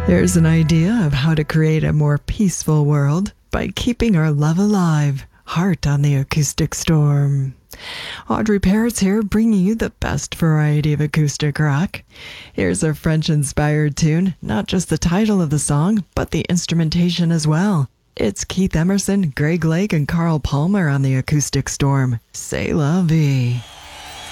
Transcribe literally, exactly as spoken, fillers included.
Here's an idea of how to create a more peaceful world by keeping our love alive. Heart on the Acoustic Storm. Audrey Parrots here, bringing you the best variety of acoustic rock. Here's a French-inspired tune, not just the title of the song, but the instrumentation as well. It's Keith Emerson, Greg Lake, and Carl Palmer on the Acoustic Storm. C'est la vie.